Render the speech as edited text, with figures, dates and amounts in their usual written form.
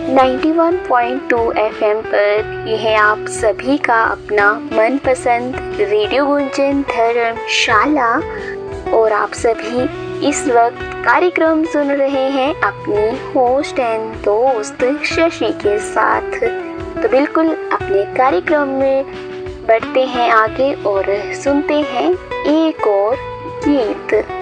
91.2 FM पर यह है आप सभी का अपना मनपसंद रेडियो गुंजन धर्मशाला। और आप सभी इस वक्त कार्यक्रम सुन रहे हैं अपनी होस्ट एंड दोस्त शशि के साथ। तो बिल्कुल अपने कार्यक्रम में बढ़ते हैं आगे और सुनते हैं एक और गीत।